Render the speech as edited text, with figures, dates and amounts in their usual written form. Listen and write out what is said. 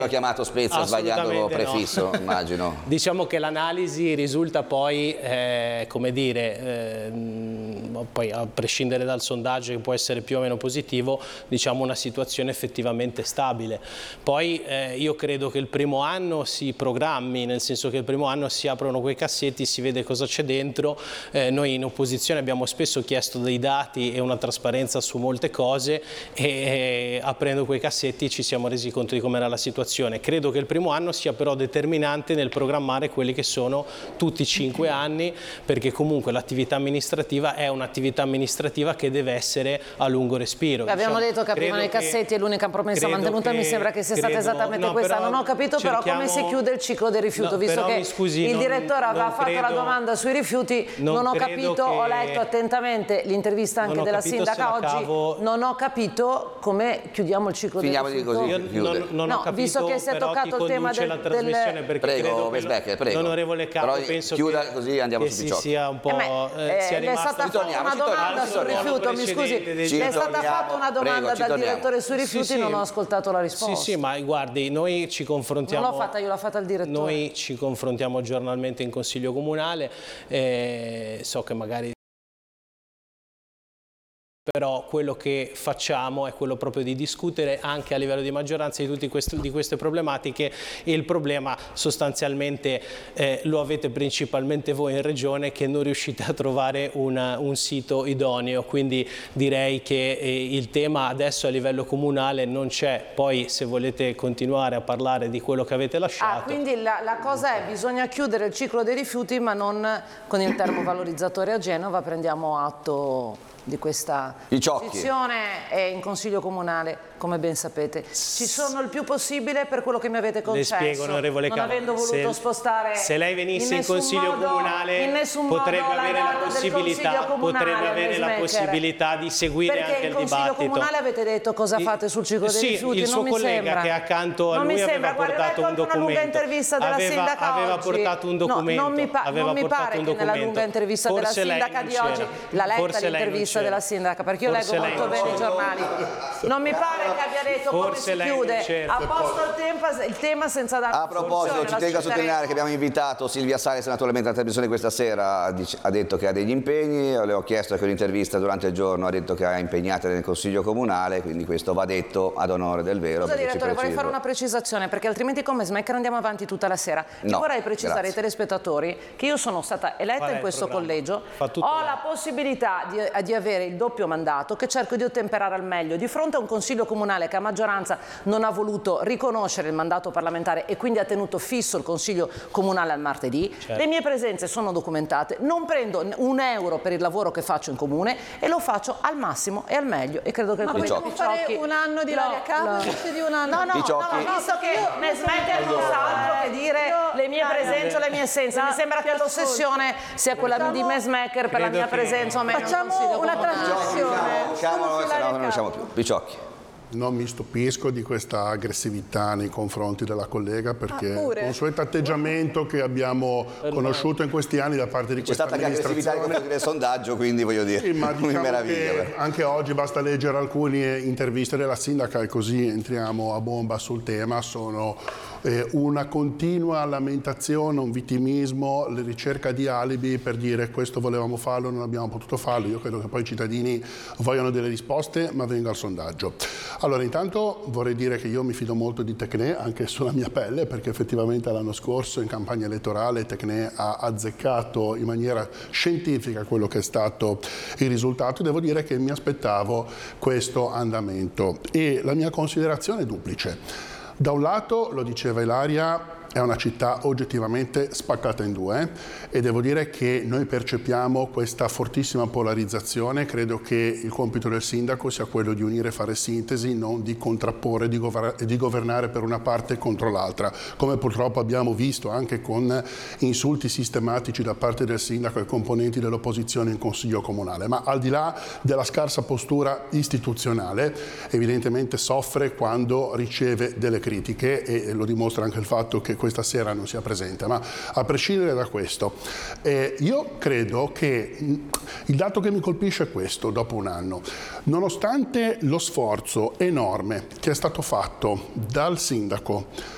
Ho chiamato Spezia sbagliando prefisso, no. Immagino. Diciamo che l'analisi risulta poi, come dire, poi a prescindere dal sondaggio che può essere più o meno positivo, diciamo una situazione effettivamente stabile. Poi io credo che il primo anno si programmi, nel senso che il primo anno si aprono quei cassetti, si vede cosa c'è dentro. Noi in opposizione abbiamo spesso chiesto dei dati e una trasparenza su molte cose e aprendo quei cassetti ci siamo resi conto di com'era la situazione. Credo che il primo anno sia però determinante nel programmare quelli che sono tutti i 5 anni, perché comunque l'attività amministrativa è un'attività amministrativa che deve essere a lungo respiro. Abbiamo detto che aprivano i cassetti e l'unica promessa mantenuta mi sembra che sia stata esattamente questa. Non ho capito però come si chiude il ciclo del rifiuto, visto che il direttore aveva fatto la domanda sui rifiuti, non ho capito, ho letto attentamente l'intervista anche della sindaca oggi, non ho capito come chiudiamo il ciclo del rifiuto. Io non ho capito, visto che si è toccato il tema la trasmissione, perché prego, Mesmecher, prego. L'onorevole Capo, penso chiuda che, così andiamo che su si sia un po' le è stata fatta una domanda sul rifiuto, mi scusi, le è stata fatta una domanda dal direttore sui rifiuti, non ho ascoltato la risposta. Sì, ma guardi, noi ci confrontiamo. Non l'ho fatta io, l'ha fatta il direttore. Noi ci confrontiamo giornalmente in Consiglio Comunale, so che magari. Però quello che facciamo è quello proprio di discutere anche a livello di maggioranza di tutte queste problematiche, e il problema sostanzialmente lo avete principalmente voi in Regione, che non riuscite a trovare un sito idoneo, quindi direi che il tema adesso a livello comunale non c'è. Poi se volete continuare a parlare di quello che avete lasciato. Quindi la cosa è bisogna chiudere il ciclo dei rifiuti, ma non con il termovalorizzatore a Genova. Prendiamo atto di questa posizione in Consiglio Comunale, come ben sapete. Ci sono il più possibile per quello che mi avete concesso. Le spiego, onorevole Capo, non avendo voluto spostare se lei venisse in Consiglio Comunale potrebbe avere la possibilità di seguire anche il dibattito. Perché in Consiglio Comunale avete detto cosa fate sul ciclo dei rifiuti? Il suo collega che accanto a lui aveva portato un documento. Aveva portato un documento. Non mi pare che nella lunga intervista della sindaca di oggi l'ha letta l'intervista della sindaca, perché io leggo molto bene i giornali. Non mi pare che abbia detto come si chiude a posto il tema senza dare. A proposito, ci tengo a sottolineare che abbiamo invitato Silvia Salis naturalmente alla trasmissione questa sera. Ha detto che ha degli impegni, le ho chiesto che un'intervista durante il giorno, ha detto che ha impegnate nel Consiglio Comunale, quindi questo va detto ad onore del vero. Scusa direttore, vorrei fare una precisazione, perché altrimenti come Mesmecher andiamo avanti tutta la sera. Io vorrei precisare ai telespettatori che io sono stata eletta in questo collegio, ho la possibilità di avere il doppio mandato che cerco di ottemperare al meglio di fronte a un Consiglio Comunale che a maggioranza non ha voluto riconoscere il mandato parlamentare e quindi ha tenuto fisso il Consiglio Comunale al martedì. Le mie presenze sono documentate, non prendo un euro per il lavoro che faccio in comune e lo faccio al massimo e al meglio, e credo che ma vogliamo fare un anno di Ilaria Capo invece di un anno? No, visto che Mesmecher non sa altro che dire le mie presenze o le mie essenze, mi sembra che l'ossessione sia quella di Mesmecher per la mia presenza o meno. Facciamo una trasmissione. Non ne riusciamo più. Picciocchi. Non mi stupisco di questa aggressività nei confronti della collega, perché consueto atteggiamento che abbiamo conosciuto in questi anni da parte di questa amministrazione. C'è stata aggressività nei confronti del sondaggio, quindi voglio dire, sì, ma diciamo mi meraviglia. Anche oggi basta leggere alcune interviste della sindaca e così entriamo a bomba sul tema. Sono una continua lamentazione, un vittimismo, la ricerca di alibi per dire questo volevamo farlo, non abbiamo potuto farlo. Io credo che poi i cittadini vogliano delle risposte, ma venga al sondaggio. Allora, intanto vorrei dire che io mi fido molto di Tecnè, anche sulla mia pelle, perché effettivamente l'anno scorso in campagna elettorale Tecnè ha azzeccato in maniera scientifica quello che è stato il risultato. Devo dire che mi aspettavo questo andamento e la mia considerazione è duplice. Da un lato, lo diceva Ilaria, è una città oggettivamente spaccata in due e devo dire che noi percepiamo questa fortissima polarizzazione. Credo che il compito del sindaco sia quello di unire e fare sintesi, non di contrapporre e di governare per una parte contro l'altra, come purtroppo abbiamo visto anche con insulti sistematici da parte del sindaco ai componenti dell'opposizione in Consiglio Comunale. Ma al di là della scarsa postura istituzionale, evidentemente soffre quando riceve delle critiche e lo dimostra anche il fatto che questa sera non sia presente. Ma a prescindere da questo, io credo che il dato che mi colpisce è questo: dopo un anno, nonostante lo sforzo enorme che è stato fatto dal sindaco,